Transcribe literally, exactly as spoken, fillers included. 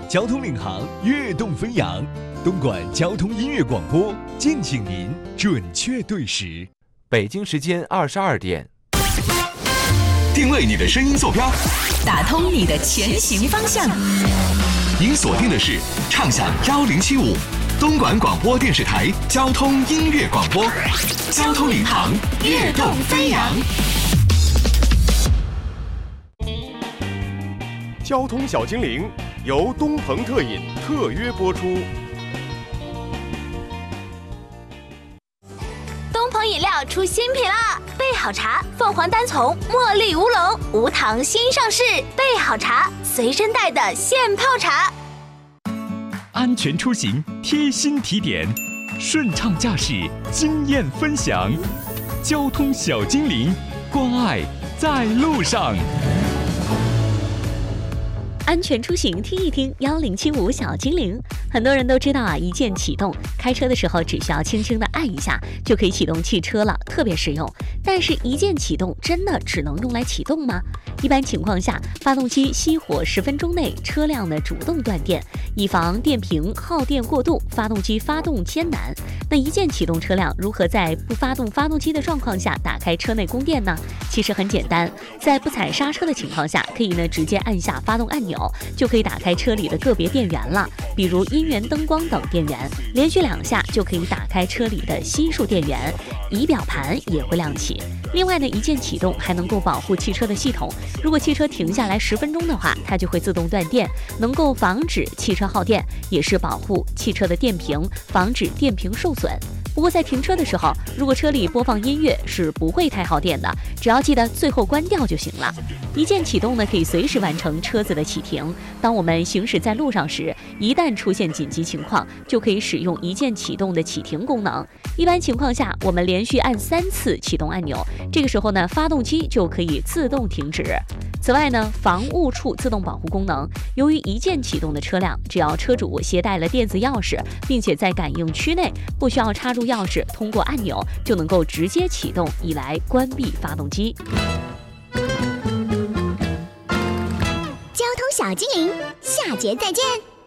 交通领航，跃动飞扬。东莞交通音乐广播，敬请您准确对时。 北京时间二十二点。 定位你的声音坐标， 打通你的前行方向。 您锁定的是畅享幺零七五，东莞广播电视台交通音乐广播，交通领航，跃动飞扬。 交通小精灵由东鹏特饮特约播出。 东鹏饮料出新品啦！备好茶，凤凰单丛茉莉乌龙无糖新上市，备好茶，随身带的现泡茶。 安全出行贴心提点，顺畅驾驶经验分享，交通小精灵，关爱在路上。 安全出行，听一听幺零七五小精灵。很多人都知道啊，一键启动，开车的时候只需要轻轻的按一下就可以启动汽车了，特别实用。但是，一键启动真的只能用来启动吗？一般情况下，发动机熄火十分钟内，车辆呢主动断电，以防电瓶耗电过度，发动机发动艰难。那一键启动车辆如何在不发动发动机的状况下打开车内供电呢？其实很简单，在不踩刹车的情况下，可以呢直接按下发动按钮，就可以打开车里的个别电源了，比如音源、灯光等电源，连续两下就可以打开车里的悉数电源，仪表盘也会亮起。另外呢，一键启动还能够保护汽车的系统，如果汽车停下来十分钟的话，它就会自动断电，能够防止汽车耗电，也是保护汽车的电瓶，防止电瓶受损。不过在停车的时候，如果车里播放音乐是不会太耗电的，只要记得最后关掉就行了。一键启动呢，可以随时完成车子的启停。当我们行驶在路上时，一旦出现紧急情况，就可以使用一键启动的启停功能。一般情况下，我们连续按三次启动按钮，这个时候呢，发动机就可以自动停止。此外呢，防误触自动保护功能，由于一键启动的车辆，只要车主携带了电子钥匙，并且在感应区内，不需要插入钥匙，通过按钮就能够直接启动，以来关闭发动机。 交通小精灵，下节再见。